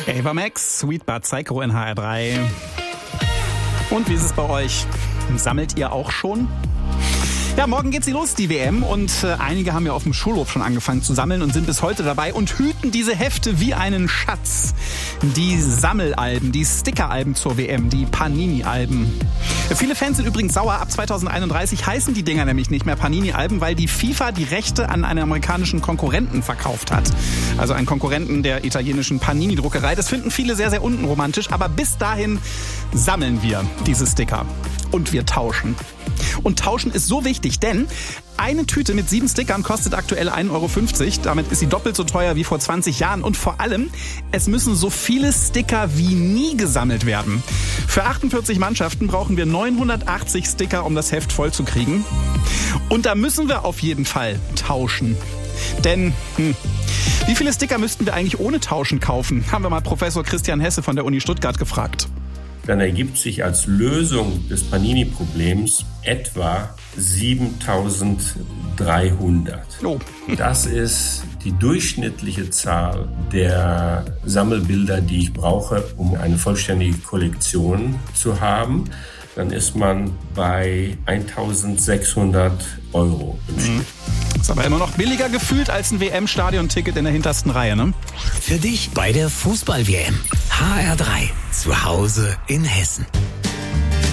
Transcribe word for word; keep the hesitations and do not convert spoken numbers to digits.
Ava Max, Sweet But Psycho in H R drei. Und wie ist es bei euch? Sammelt ihr auch schon? Ja, morgen geht sie los, die W M. Und äh, einige haben ja auf dem Schulhof schon angefangen zu sammeln und sind bis heute dabei und hüten diese Hefte wie einen Schatz. Die Sammelalben, die Stickeralben zur W M, die Panini-Alben. Viele Fans sind übrigens sauer. Ab zweitausendeinunddreißig heißen die Dinger nämlich nicht mehr Panini-Alben, weil die FIFA die Rechte an einen amerikanischen Konkurrenten verkauft hat. Also einen Konkurrenten der italienischen Panini-Druckerei. Das finden viele sehr, sehr unromantisch. Aber bis dahin sammeln wir diese Sticker. Und wir tauschen. Und tauschen ist so wichtig, denn eine Tüte mit sieben Stickern kostet aktuell ein Euro fünfzig. Damit ist sie doppelt so teuer wie vor zwanzig Jahren. Und vor allem, es müssen so viele Sticker wie nie gesammelt werden. Für achtundvierzig Mannschaften brauchen wir neunhundertachtzig Sticker, um das Heft voll zu kriegen. Und da müssen wir auf jeden Fall tauschen. Denn, hm, wie viele Sticker müssten wir eigentlich ohne Tauschen kaufen? Haben wir mal Professor Christian Hesse von der Uni Stuttgart gefragt. Dann ergibt sich als Lösung des Panini-Problems etwa siebentausenddreihundert. Oh. Das ist die durchschnittliche Zahl der Sammelbilder, die ich brauche, um eine vollständige Kollektion zu haben. Dann ist man bei eintausendsechshundert Euro im Schnitt. Mhm. Ist aber immer noch billiger gefühlt als ein W M-Stadion-Ticket in der hintersten Reihe, ne? Für dich bei der Fußball-W M. H R drei. Zu Hause in Hessen.